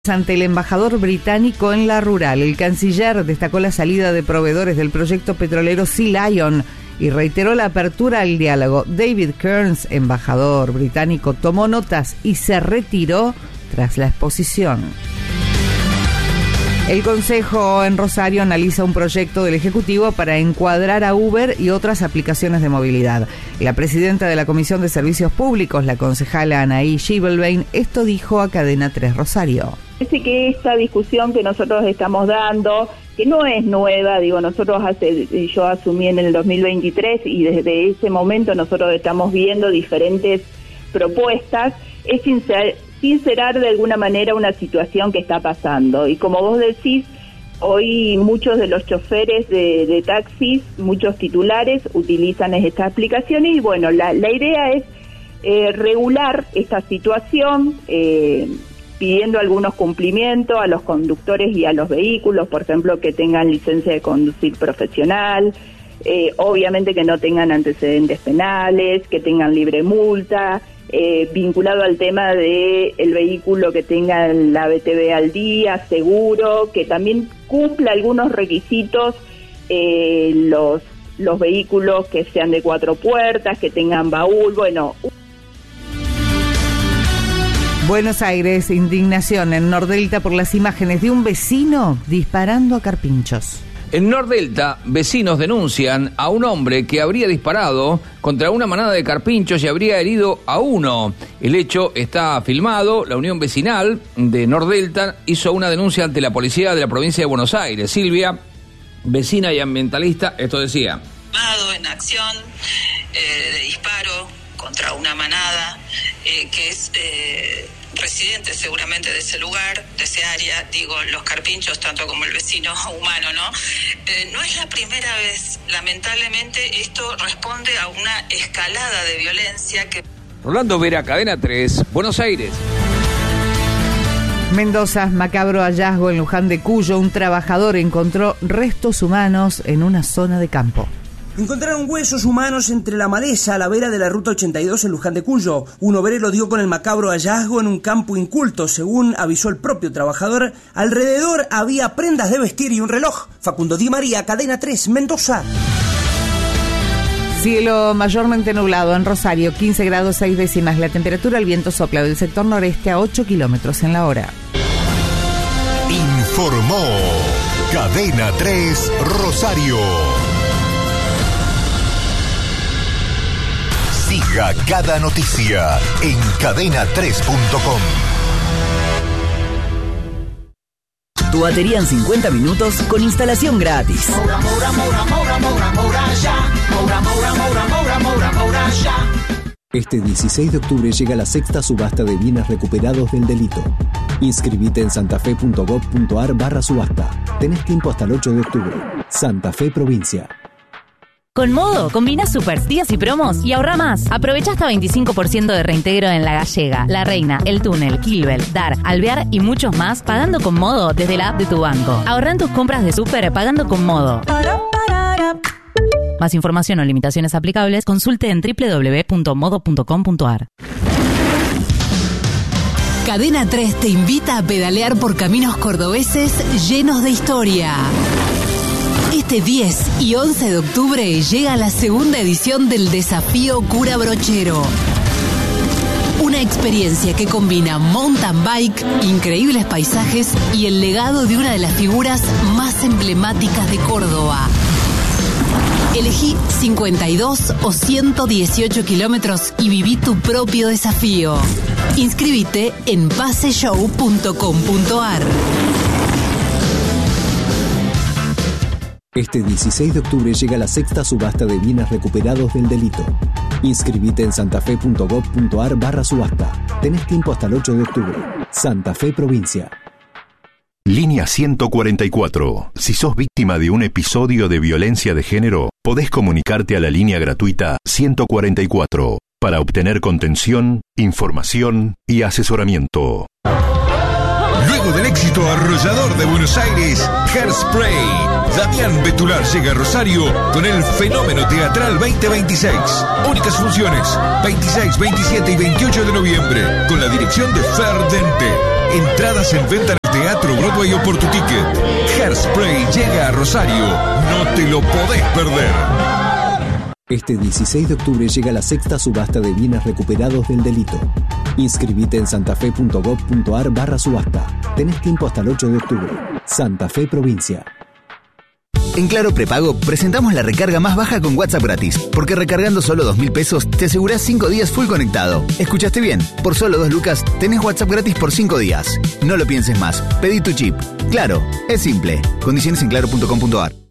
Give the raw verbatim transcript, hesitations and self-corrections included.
Ante el embajador británico en la rural, el canciller destacó la salida de proveedores del proyecto petrolero Sea Lion y reiteró la apertura al diálogo. David Kearns, embajador británico, tomó notas y se retiró tras la exposición. El Consejo en Rosario analiza un proyecto del Ejecutivo para encuadrar a Uber y otras aplicaciones de movilidad. La presidenta de la Comisión de Servicios Públicos, la concejala Anaí Schibelbein, esto dijo a Cadena tres Rosario. Parece que esta discusión que nosotros estamos dando, que no es nueva, digo, nosotros hace, yo asumí en el dos mil veintitrés y desde ese momento nosotros estamos viendo diferentes propuestas, es sincer, sincerar de alguna manera una situación que está pasando. Y como vos decís, hoy muchos de los choferes de, de taxis, muchos titulares utilizan estas aplicaciones y bueno, la, la idea es eh, regular esta situación, eh, pidiendo algunos cumplimientos a los conductores y a los vehículos, por ejemplo, que tengan licencia de conducir profesional, eh, obviamente que no tengan antecedentes penales, que tengan libre multa, eh, vinculado al tema de el vehículo que tenga la B T V al día, seguro, que también cumpla algunos requisitos, eh, los, los vehículos que sean de cuatro puertas, que tengan baúl, bueno... Buenos Aires, indignación en Nordelta por las imágenes de un vecino disparando a carpinchos. En Nordelta, vecinos denuncian a un hombre que habría disparado contra una manada de carpinchos y habría herido a uno. El hecho está filmado. La Unión Vecinal de Nordelta hizo una denuncia ante la policía de la provincia de Buenos Aires. Silvia, vecina y ambientalista, esto decía. En acción eh, de disparo contra una manada eh, que es eh, residente seguramente de ese lugar, de ese área, digo, los carpinchos, tanto como el vecino humano, ¿no? Eh, no es la primera vez, lamentablemente esto responde a una escalada de violencia que... Rolando Vera, Cadena tres, Buenos Aires. Mendoza, macabro hallazgo en Luján de Cuyo, un trabajador encontró restos humanos en una zona de campo. Encontraron huesos humanos entre la maleza a la vera de la ruta ochenta y dos en Luján de Cuyo. Un obrero dio con el macabro hallazgo en un campo inculto. Según avisó el propio trabajador, alrededor había prendas de vestir y un reloj. Facundo Di María, Cadena tres, Mendoza. Cielo mayormente nublado en Rosario, quince grados seis décimas. La temperatura, el viento sopla del sector noreste a ocho kilómetros en la hora. Informó Cadena tres Rosario. Siga cada noticia en cadena tres punto com. Tu batería en cincuenta minutos con instalación gratis. Moura, Moura, Moura, Moura, Moura, Moura, ya. Moura, Moura, Moura, Moura, Moura, Moura, ya. Este dieciséis de octubre llega la sexta subasta de bienes recuperados del delito. Inscribite en santafe.gov.ar barra subasta. Tenés tiempo hasta el ocho de octubre. Santa Fe Provincia. Con Modo, combina supers, días y promos y ahorra más. Aprovecha hasta veinticinco por ciento de reintegro en La Gallega, La Reina, El Túnel, Kilbel, Dar, Alvear y muchos más pagando con Modo desde la app de tu banco. Ahorra en tus compras de súper pagando con Modo. Más información o limitaciones aplicables, consulte en doble u doble u doble u punto modo punto com punto a r. Cadena tres te invita a pedalear por caminos cordobeses llenos de historia. Este diez y once de octubre llega la segunda edición del Desafío Cura Brochero. Una experiencia que combina mountain bike, increíbles paisajes y el legado de una de las figuras más emblemáticas de Córdoba. Elegí cincuenta y dos o ciento dieciocho kilómetros y viví tu propio desafío. Inscríbete en pase show punto com punto a r. Este dieciséis de octubre llega la sexta subasta de bienes recuperados del delito. Inscribite en santafe.gov.ar barra subasta. Tenés tiempo hasta el ocho de octubre. Santa Fe Provincia. Línea ciento cuarenta y cuatro. Si sos víctima de un episodio de violencia de género, podés comunicarte a la línea gratuita ciento cuarenta y cuatro para obtener contención, información y asesoramiento. Luego del éxito arrollador de Buenos Aires, Hairspray. Damián Betular llega a Rosario con el Fenómeno Teatral veinte veintiséis. Únicas funciones, veintiséis, veintisiete y veintiocho de noviembre, con la dirección de Fer Dente. Entradas en venta en el Teatro Broadway o por tu ticket. Hairspray llega a Rosario. No te lo podés perder. Este dieciséis de octubre llega la sexta subasta de bienes recuperados del delito. Inscribite en santafe.gov.ar barra subasta. Tenés tiempo hasta el ocho de octubre. Santa Fe Provincia. En Claro Prepago presentamos la recarga más baja con WhatsApp gratis, porque recargando solo dos mil pesos te asegurás cinco días full conectado. ¿Escuchaste bien? Por solo dos lucas tenés WhatsApp gratis por cinco días. No lo pienses más, pedí tu chip. Claro, es simple. Condiciones en claro punto com punto ar.